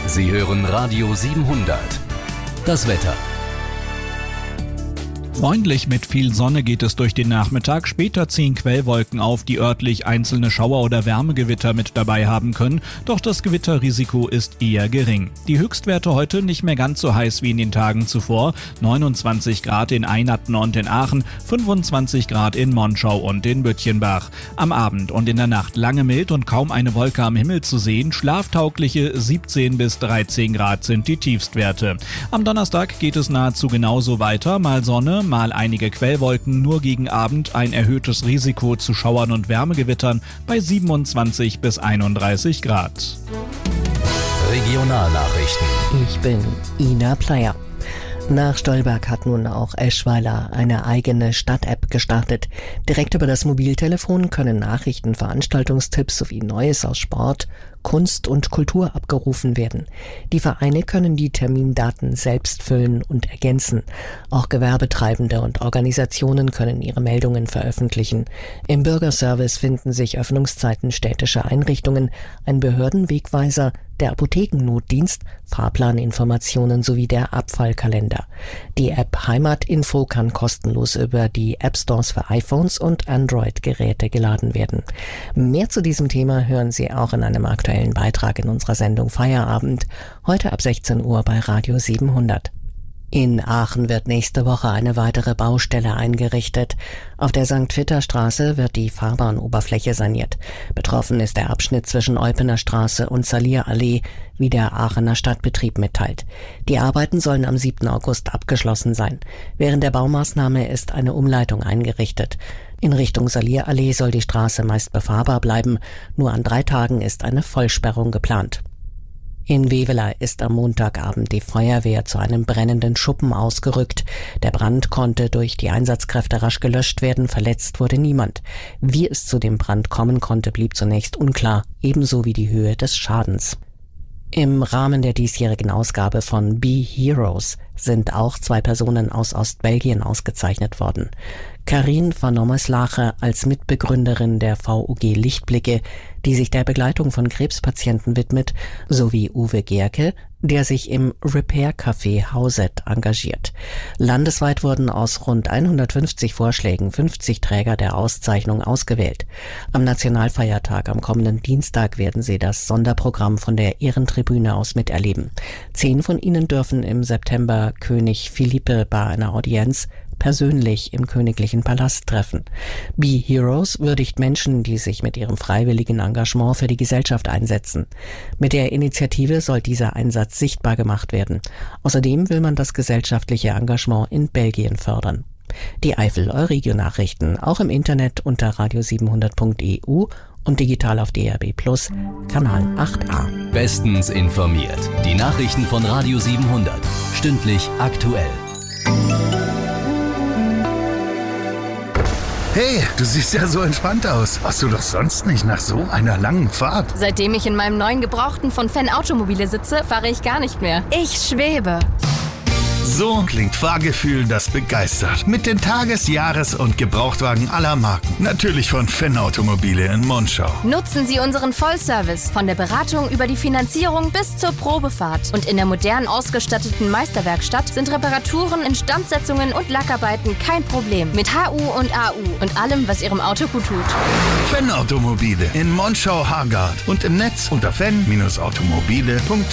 Sie hören Radio 700. Das Wetter. Freundlich mit viel Sonne geht es durch den Nachmittag. Später ziehen Quellwolken auf, die örtlich einzelne Schauer oder Wärmegewitter mit dabei haben können. Doch das Gewitterrisiko ist eher gering. Die Höchstwerte heute nicht mehr ganz so heiß wie in den Tagen zuvor. 29 Grad in Einatten und in Aachen, 25 Grad in Monschau und in Bütchenbach. Am Abend und in der Nacht lange mild und kaum eine Wolke am Himmel zu sehen. Schlaftaugliche 17 bis 13 Grad sind die Tiefstwerte. Am Donnerstag geht es nahezu genauso weiter. Mal Sonne, mal einige Quellwolken, nur gegen Abend ein erhöhtes Risiko zu Schauern und Wärmegewittern bei 27 bis 31 Grad. Regionalnachrichten. Ich bin Ina Pleyer. Nach Stolberg hat nun auch Eschweiler eine eigene Stadt-App gestartet. Direkt über das Mobiltelefon können Nachrichten, Veranstaltungstipps sowie Neues aus Sport, Kunst und Kultur abgerufen werden. Die Vereine können die Termindaten selbst füllen und ergänzen. Auch Gewerbetreibende und Organisationen können ihre Meldungen veröffentlichen. Im Bürgerservice finden sich Öffnungszeiten städtischer Einrichtungen, ein Behördenwegweiser, der Apothekennotdienst, Fahrplaninformationen sowie der Abfallkalender. Die App Heimatinfo kann kostenlos über die App-Stores für iPhones und Android-Geräte geladen werden. Mehr zu diesem Thema hören Sie auch in einem aktuellen Beitrag in unserer Sendung Feierabend, heute ab 16 Uhr bei Radio 700. In Aachen wird nächste Woche eine weitere Baustelle eingerichtet. Auf der St.-Witter-Straße wird die Fahrbahnoberfläche saniert. Betroffen ist der Abschnitt zwischen Eupener Straße und Salierallee, wie der Aachener Stadtbetrieb mitteilt. Die Arbeiten sollen am 7. August abgeschlossen sein. Während der Baumaßnahme ist eine Umleitung eingerichtet. In Richtung Salierallee soll die Straße meist befahrbar bleiben. Nur an 3 Tagen ist eine Vollsperrung geplant. In Weveler ist am Montagabend die Feuerwehr zu einem brennenden Schuppen ausgerückt. Der Brand konnte durch die Einsatzkräfte rasch gelöscht werden, verletzt wurde niemand. Wie es zu dem Brand kommen konnte, blieb zunächst unklar, ebenso wie die Höhe des Schadens. Im Rahmen der diesjährigen Ausgabe von Be Heroes sind auch 2 Personen aus Ostbelgien ausgezeichnet worden. Karin van Nommerslache als Mitbegründerin der VUG Lichtblicke, die sich der Begleitung von Krebspatienten widmet, sowie Uwe Gerke, der sich im Repair Café Hauset engagiert. Landesweit wurden aus rund 150 Vorschlägen 50 Träger der Auszeichnung ausgewählt. Am Nationalfeiertag am kommenden Dienstag werden sie das Sonderprogramm von der Ehrentribüne aus miterleben. 10 von ihnen dürfen im September König Philippe bei einer Audienz persönlich im königlichen Palast treffen. Be Heroes würdigt Menschen, die sich mit ihrem freiwilligen Engagement für die Gesellschaft einsetzen. Mit der Initiative soll dieser Einsatz sichtbar gemacht werden. Außerdem will man das gesellschaftliche Engagement in Belgien fördern. Die Eifel Euregio-Nachrichten auch im Internet unter radio700.eu und digital auf DAB+, Kanal 8a. Bestens informiert. Die Nachrichten von Radio 700. Stündlich aktuell. Hey, du siehst ja so entspannt aus. Warst du doch sonst nicht nach so einer langen Fahrt? Seitdem ich in meinem neuen Gebrauchten von Fenn Automobile sitze, fahre ich gar nicht mehr. Ich schwebe. So klingt Fahrgefühl, das begeistert. Mit den Tages-, Jahres- und Gebrauchtwagen aller Marken. Natürlich von Fenn Automobile in Monschau. Nutzen Sie unseren Vollservice von der Beratung über die Finanzierung bis zur Probefahrt. Und in der modern ausgestatteten Meisterwerkstatt sind Reparaturen, Instandsetzungen und Lackarbeiten kein Problem. Mit HU und AU und allem, was Ihrem Auto gut tut. Fenn Automobile in Monschau-Hargard und im Netz unter fenn-automobile.de.